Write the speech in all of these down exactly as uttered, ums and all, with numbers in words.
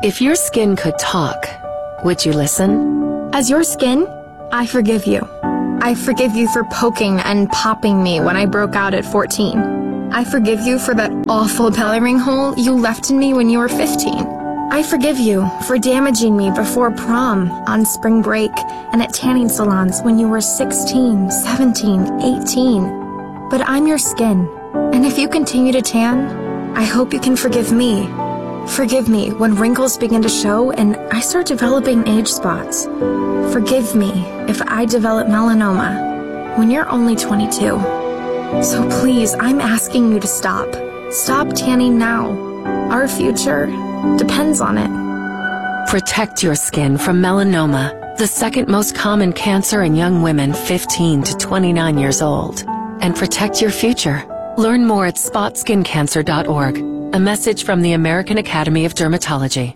If your skin could talk, would you listen? As your skin, I forgive you. I forgive you for poking and popping me when I broke out at fourteen. I forgive you for that awful belly ring hole you left in me when you were fifteen. I forgive you for damaging me before prom, on spring break, and at tanning salons when you were sixteen, seventeen, eighteen. But I'm your skin, and if you continue to tan, I hope you can forgive me. Forgive me when wrinkles begin to show and I start developing age spots. Forgive me if I develop melanoma when you're only twenty-two. So please, I'm asking you to stop. Stop tanning now. Our future depends on it. Protect your skin from melanoma, the second most common cancer in young women fifteen to twenty-nine years old. And protect your future. Learn more at spot skin cancer dot org. A message from the American Academy of Dermatology.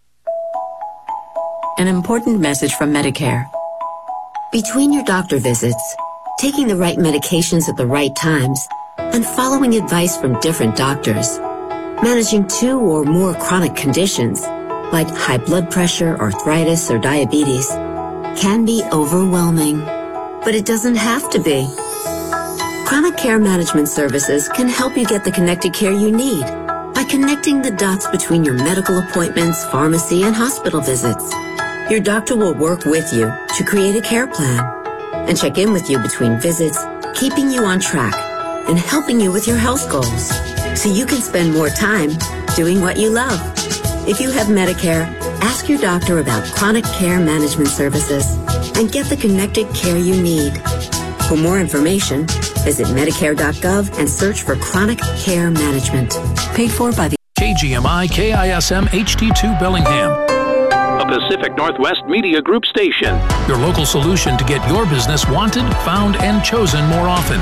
An important message from Medicare. Between your doctor visits, taking the right medications at the right times, and following advice from different doctors, managing two or more chronic conditions, like high blood pressure, arthritis, or diabetes, can be overwhelming. But it doesn't have to be. Chronic Care Management Services can help you get the connected care you need by connecting the dots between your medical appointments, pharmacy, and hospital visits. Your doctor will work with you to create a care plan and check in with you between visits, keeping you on track and helping you with your health goals so you can spend more time doing what you love. If you have Medicare, ask your doctor about Chronic Care Management Services and get the connected care you need. For more information, visit Medicare dot gov and search for Chronic Care Management. Paid for by the K G M I K I S M H D two Bellingham, a Pacific Northwest Media Group station. Your local solution to get your business wanted, found, and chosen more often.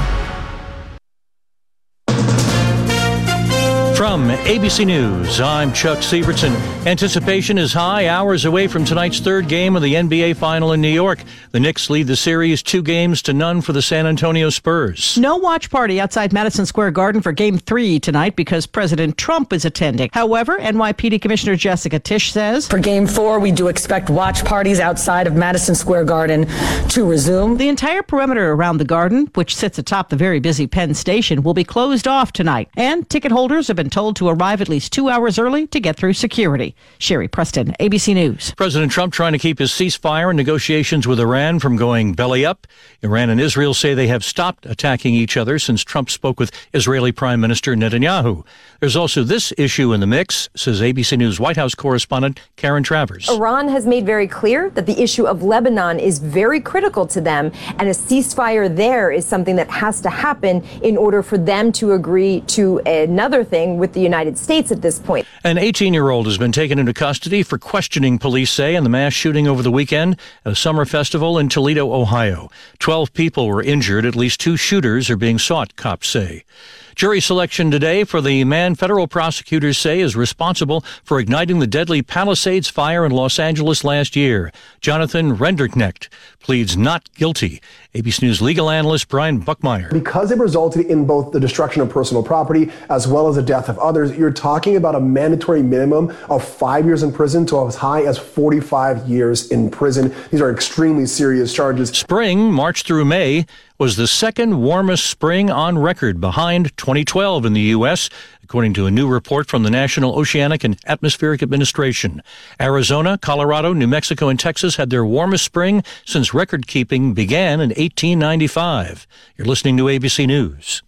From A B C News, I'm Chuck Sievertson. Anticipation is high, hours away from tonight's third game of the N B A Final in New York. The Knicks lead the series two games to none for the San Antonio Spurs. No watch party outside Madison Square Garden for Game three tonight because President Trump is attending. However, N Y P D Commissioner Jessica Tisch says, for Game four, we do expect watch parties outside of Madison Square Garden to resume. The entire perimeter around the Garden, which sits atop the very busy Penn Station, will be closed off tonight, and ticket holders have been told to arrive at least two hours early to get through security. Sherry Preston, A B C News. President Trump trying to keep his ceasefire and negotiations with Iran from going belly up. Iran and Israel say they have stopped attacking each other since Trump spoke with Israeli Prime Minister Netanyahu. There's also this issue in the mix, says A B C News White House correspondent Karen Travers. Iran has made very clear that the issue of Lebanon is very critical to them, and a ceasefire there is something that has to happen in order for them to agree to another thing with the United States at this point. An eighteen-year-old has been taken into custody for questioning, police say, in the mass shooting over the weekend at a summer festival in Toledo, Ohio. Twelve people were injured. At least two shooters are being sought, cops say. Jury selection today for the man federal prosecutors say is responsible for igniting the deadly Palisades fire in Los Angeles last year. Jonathan Renderknecht pleads not guilty. A B C News legal analyst Brian Buckmeyer. Because it resulted in both the destruction of personal property as well as the death of others, you're talking about a mandatory minimum of five years in prison to as high as forty-five years in prison. These are extremely serious charges. Spring, March through May, was the second warmest spring on record, behind twenty twelve in the U S, according to a new report from the National Oceanic and Atmospheric Administration. Arizona, Colorado, New Mexico, and Texas had their warmest spring since record-keeping began in eighteen ninety-five. You're listening to A B C News.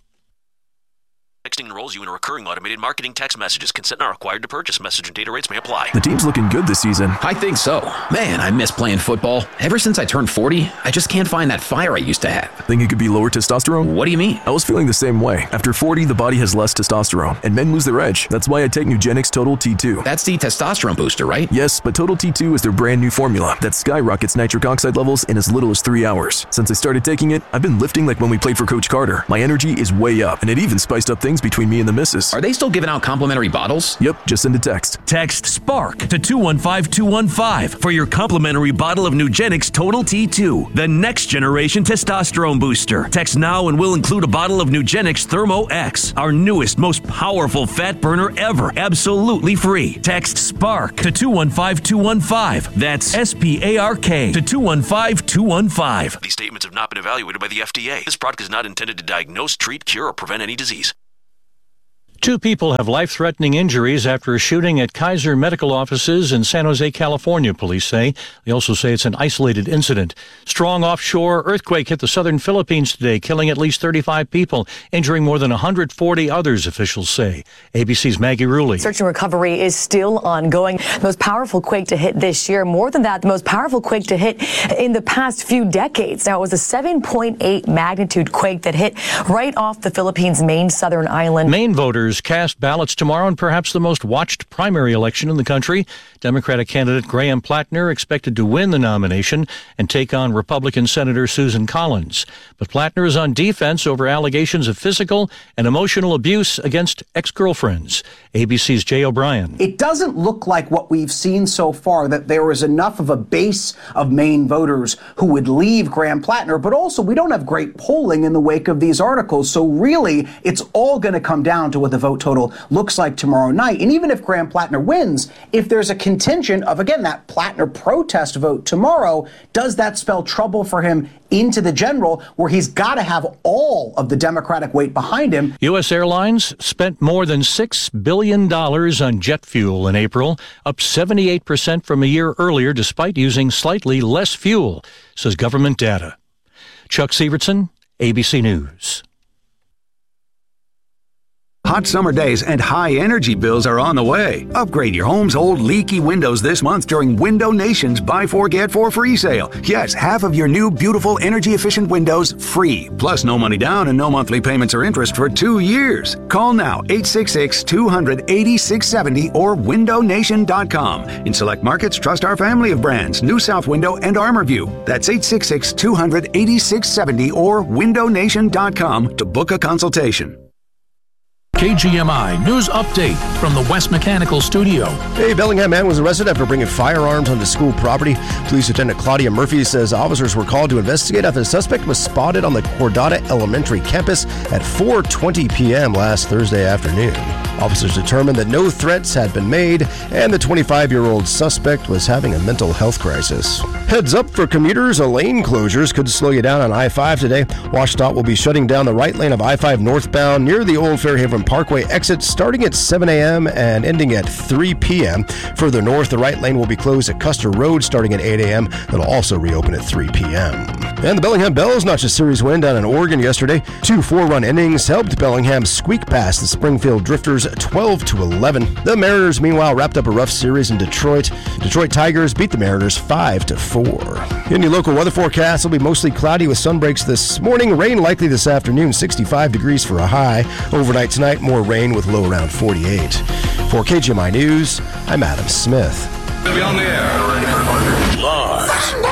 Texting enrolls you in a recurring automated marketing text messages. Consent not required to purchase. Message and data rates may apply. The team's looking good this season. I think so. Man, I miss playing football. Ever since I turned forty, I just can't find that fire I used to have. Think it could be lower testosterone? What do you mean? I was feeling the same way. After forty, the body has less testosterone, and men lose their edge. That's why I take Nugenix Total T two. That's the testosterone booster, right? Yes, but Total T two is their brand new formula that skyrockets nitric oxide levels in as little as three hours. Since I started taking it, I've been lifting like when we played for Coach Carter. My energy is way up, and it even spiced up things things between me and the missus. Are they still giving out complimentary bottles? Yep, just send a text. Text SPARK to two one five two one five for your complimentary bottle of Nugenix Total T two, the next generation testosterone booster. Text now and we'll include a bottle of Nugenix Thermo X, our newest, most powerful fat burner ever, absolutely free. Text SPARK to two one five two one five. That's S P A R K to two one five two one five. These statements have not been evaluated by the F D A. This product is not intended to diagnose, treat, cure, or prevent any disease. Two people have life-threatening injuries after a shooting at Kaiser Medical offices in San Jose, California, police say. They also say it's an isolated incident. Strong offshore earthquake hit the southern Philippines today, killing at least thirty-five people, injuring more than one hundred forty others, officials say. A B C's Maggie Rulli. Search and recovery is still ongoing. The most powerful quake to hit this year. More than that, the most powerful quake to hit in the past few decades. Now, it was a seven point eight magnitude quake that hit right off the Philippines' main southern island. Maine voters cast ballots tomorrow in perhaps the most watched primary election in the country. Democratic candidate Graham Plattner expected to win the nomination and take on Republican Senator Susan Collins. But Plattner is on defense over allegations of physical and emotional abuse against ex-girlfriends. A B C's Jay O'Brien. It doesn't look like what we've seen so far, that there is enough of a base of Maine voters who would leave Graham Plattner, but also we don't have great polling in the wake of these articles. So really, it's all going to come down to what the vote total looks like tomorrow night. And even if Graham Plattner wins, if there's a contingent of, again, that Plattner protest vote tomorrow, does that spell trouble for him into the general, where he's got to have all of the Democratic weight behind him? U S Airlines spent more than six billion dollars on jet fuel in April, up seventy-eight percent from a year earlier, despite using slightly less fuel, says government data. Chuck Sievertson, A B C News. Hot summer days and high energy bills are on the way. Upgrade your home's old leaky windows this month during Window Nation's Buy Four Get Four free sale. Yes, half of your new beautiful energy efficient windows free. Plus no money down and no monthly payments or interest for two years. Call now eight six six, two hundred, eighty-six seventy or window nation dot com. In select markets, trust our family of brands, New South Window and ArmorView. That's eight six six, two hundred, eighty-six seventy or window nation dot com to book a consultation. K G M I News Update from the West Mechanical Studio. A Bellingham man was arrested after bringing firearms onto school property. Police Lieutenant Claudia Murphy says officers were called to investigate after the suspect was spotted on the Cordata Elementary campus at four twenty p.m. last Thursday afternoon. Officers determined that no threats had been made and the twenty-five-year-old suspect was having a mental health crisis. Heads up for commuters, lane closures could slow you down on I five today. WashDOT will be shutting down the right lane of I five northbound near the Old Fairhaven Parkway exit starting at seven a.m. and ending at three p.m. Further north, the right lane will be closed at Custer Road starting at eight a.m. That'll also reopen at three p.m. And the Bellingham Bells notched a series win down in Oregon yesterday. Two four-run innings helped Bellingham squeak past the Springfield Drifters twelve to eleven. The Mariners, meanwhile, wrapped up a rough series in Detroit. Detroit Tigers beat the Mariners five to four. In your local weather forecast, it'll be mostly cloudy with sun breaks this morning. Rain likely this afternoon, sixty-five degrees for a high. Overnight tonight, more rain with low around forty-eight. For K G M I News, I'm Adam Smith. Be on the air. Lars.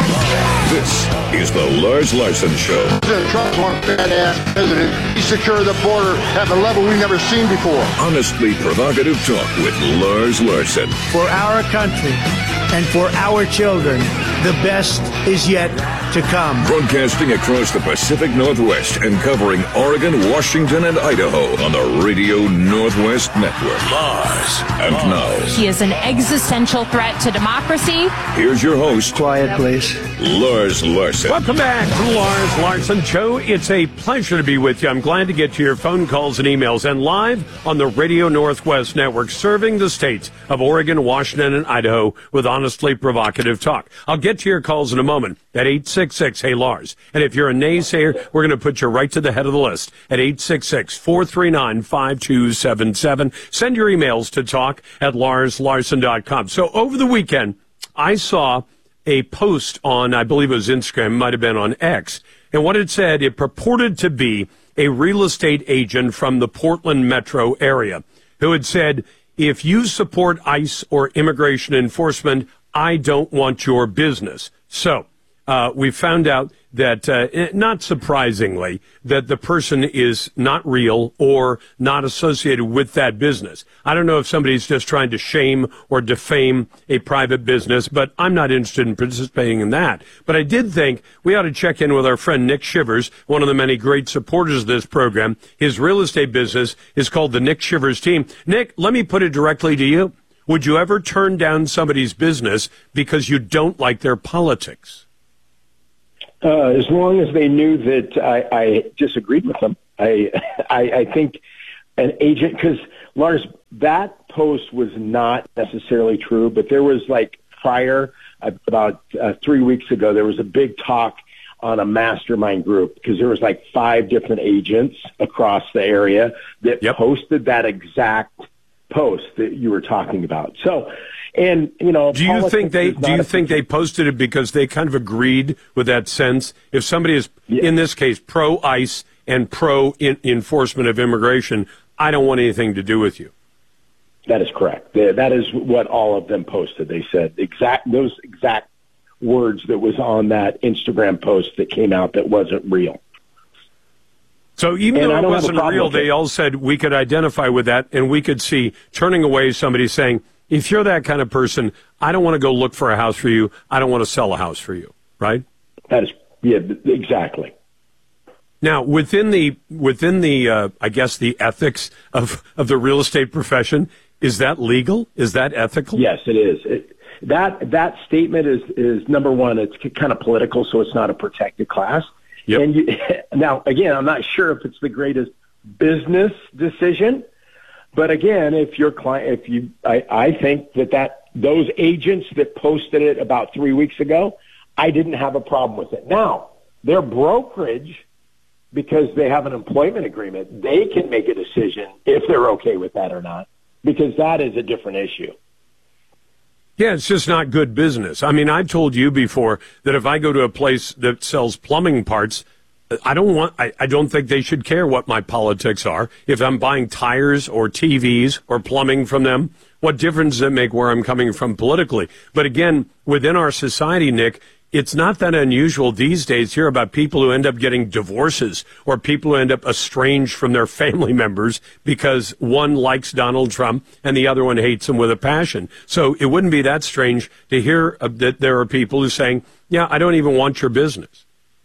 This is the Lars Larson Show. President Trump's one badass president. He secured the border at a level we've never seen before. Honestly provocative talk with Lars Larson. For our country and for our children, the best is yet to come. Broadcasting across the Pacific Northwest and covering Oregon, Washington, and Idaho on the Radio Northwest Network. Lars. And now, he is an existential threat to democracy. Here's your host. Quiet, please. Lars Larson. Welcome back to the Lars Larson Show. It's a pleasure to be with you. I'm glad to get to your phone calls and emails and live on the Radio Northwest Network, serving the states of Oregon, Washington, and Idaho with honestly provocative talk. I'll get to your calls in a moment at eight six six, hey Lars. And if you're a naysayer, we're going to put you right to the head of the list at eight six six, four three nine, five two seven seven. Send your emails to talk at lars larson dot com. So over the weekend, I saw a post on, I believe it was Instagram, might have been on X, and what it said, it purported to be a real estate agent from the Portland metro area who had said, if you support ICE or immigration enforcement, I don't want your business. So uh, we found out that, uh, not surprisingly, that the person is not real or not associated with that business. I don't know if somebody's just trying to shame or defame a private business, but I'm not interested in participating in that. But I did think we ought to check in with our friend Nick Shivers, one of the many great supporters of this program. His real estate business is called the Nick Shivers Team. Nick, let me put it directly to you. Would you ever turn down somebody's business because you don't like their politics? Uh, as long as they knew that I, I disagreed with them. I, I, I think an agent, because Lars, that post was not necessarily true, but there was like prior, uh, about uh, three weeks ago, there was a big talk on a mastermind group because there was like five different agents across the area that yep. posted that exact post that you were talking about. So, and you know, do you think they do you think they posted it because they kind of agreed with that sense? If somebody is yeah. in this case pro ICE and pro in, enforcement of immigration, I don't want anything to do with you. That is correct. That is what all of them posted. They said exact those exact words that was on that Instagram post that came out that wasn't real. So even and though it wasn't real, they all said we could identify with that, and we could see turning away somebody saying, if you're that kind of person, I don't want to go look for a house for you. I don't want to sell a house for you, right? That is, yeah, exactly. Now, within the, within the uh, I guess, the ethics of, of the real estate profession, is that legal? Is that ethical? Yes, it is. It, that that statement is, is, number one, it's kind of political, so it's not a protected class. Yep. And you, now, again, I'm not sure if it's the greatest business decision, but again, if your client, if you, I, I think that, that those agents that posted it about three weeks ago, I didn't have a problem with it. Now, their brokerage, because they have an employment agreement, they can make a decision if they're okay with that or not, because that is a different issue. Yeah, it's just not good business. I mean, I've told you before that if I go to a place that sells plumbing parts, I don't want, I, I don't think they should care what my politics are. If I'm buying tires or T Vs or plumbing from them, what difference does it make where I'm coming from politically? But again, within our society, Nick, it's not that unusual these days to hear about people who end up getting divorces or people who end up estranged from their family members because one likes Donald Trump and the other one hates him with a passion. So it wouldn't be that strange to hear uh, that there are people who are saying, yeah, I don't even want your business.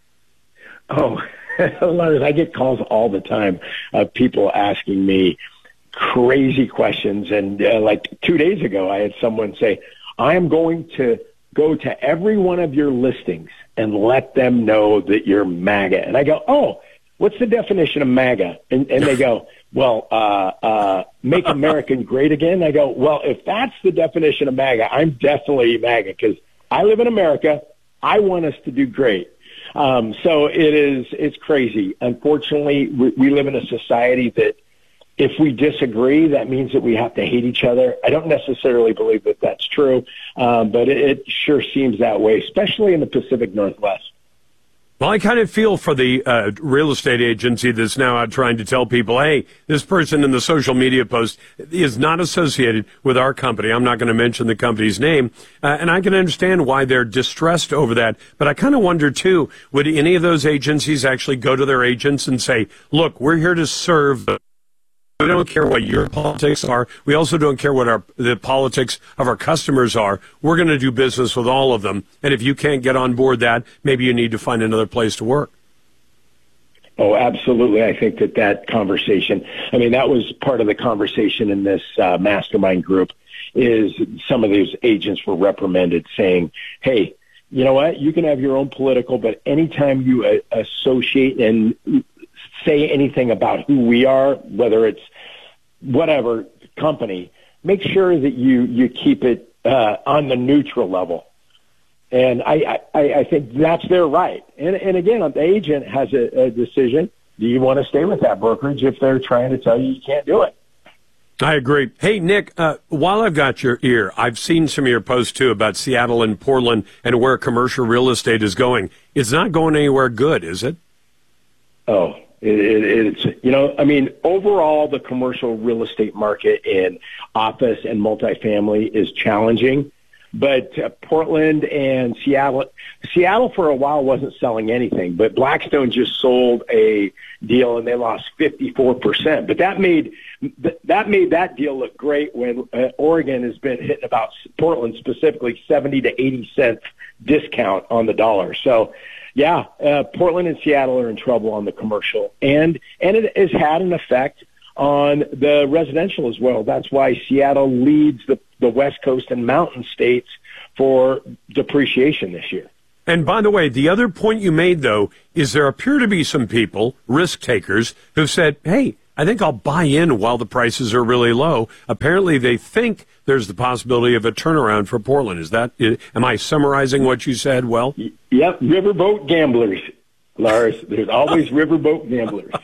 Oh, Lars, I get calls all the time of people asking me crazy questions. And uh, like two days ago, I had someone say, I am going to go to every one of your listings and let them know that you're MAGA. And I go, oh, what's the definition of MAGA? And, and they go, well, uh, uh, make America great again. I go, well, if that's the definition of MAGA, I'm definitely MAGA because I live in America. I want us to do great. Um, so it is, it's crazy. Unfortunately, we, we live in a society that if we disagree, that means that we have to hate each other. I don't necessarily believe that that's true, um, but it, it sure seems that way, especially in the Pacific Northwest. Well, I kind of feel for the uh, real estate agency that's now out trying to tell people, hey, this person in the social media post is not associated with our company. I'm not going to mention the company's name. Uh, and I can understand why they're distressed over that. But I kind of wonder, too, would any of those agencies actually go to their agents and say, look, we're here to serve. We don't care what your politics are. We also don't care what our the politics of our customers are. We're going to do business with all of them. And if you can't get on board that, maybe you need to find another place to work. Oh, absolutely. I think that that conversation, I mean, that was part of the conversation in this uh, mastermind group, is some of these agents were reprimanded saying, hey, you know what? You can have your own political, but anytime you uh, associate and say anything about who we are, whether it's whatever company, make sure that you, you keep it uh, on the neutral level. And I, I, I think that's their right. And, and again, the agent has a, a decision. Do you want to stay with that brokerage if they're trying to tell you you can't do it? I agree. Hey, Nick, uh, while I've got your ear, I've seen some of your posts, too, about Seattle and Portland and where commercial real estate is going. It's not going anywhere good, is it? Oh, It, it, it's, you know, I mean, overall, the commercial real estate market in office and multifamily is challenging. but uh, Portland and Seattle, Seattle for a while wasn't selling anything, but Blackstone just sold a deal and they lost fifty-four percent. But that made that made that deal look great when uh, Oregon has been hitting about Portland specifically seventy to eighty cents discount on the dollar. So, yeah, uh, Portland and Seattle are in trouble on the commercial, and and it has had an effect on the residential as well. That's why Seattle leads the, the West Coast and mountain states for depreciation this year. And by the way, the other point you made, though, is there appear to be some people, risk takers, who've said, hey, I think I'll buy in while the prices are really low. Apparently, they think there's the possibility of a turnaround for Portland. Is that, am I summarizing what you said well? Yep, riverboat gamblers, Lars. There's always riverboat gamblers.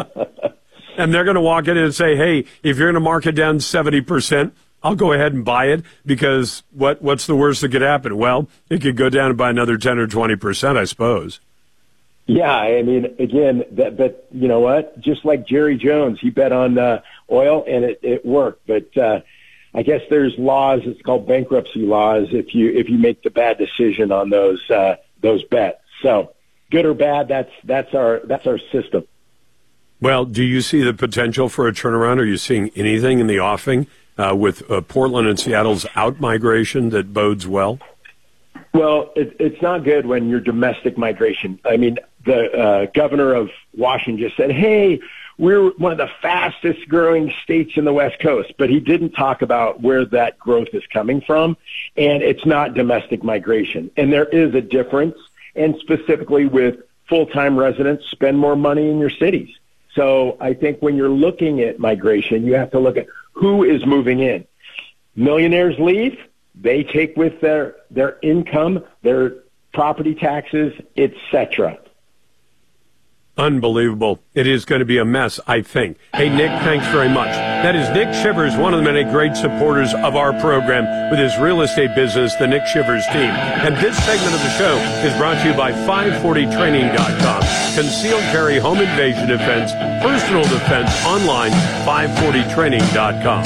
And they're going to walk in and say, hey, if you're going to mark it down seventy percent, I'll go ahead and buy it because what what's the worst that could happen? Well, it could go down by another ten or twenty percent, I suppose. Yeah, I mean, again, that, but you know what? Just like Jerry Jones, he bet on uh, oil and it, it worked. But uh, I guess there's laws. It's called bankruptcy laws. If you if you make the bad decision on those uh, those bets, so good or bad, that's that's our that's our system. Well, do you see the potential for a turnaround? Are you seeing anything in the offing uh, with uh, Portland and Seattle's out-migration that bodes well? Well, it, it's not good when your domestic migration. I mean, the uh, governor of Washington just said, hey, we're one of the fastest growing states in the West Coast, but he didn't talk about where that growth is coming from, and it's not domestic migration. And there is a difference, and specifically with full-time residents spend more money in your cities. So I think when you're looking at migration, you have to look at who is moving in. Millionaires leave. They take with their, their income, their property taxes, et cetera. Unbelievable. It is going to be a mess, I think. Hey, Nick, thanks very much. That is Nick Shivers, one of the many great supporters of our program with his real estate business, the Nick Shivers team. And this segment of the show is brought to you by five forty training dot com. Concealed carry, home invasion defense, personal defense, online, five forty training dot com.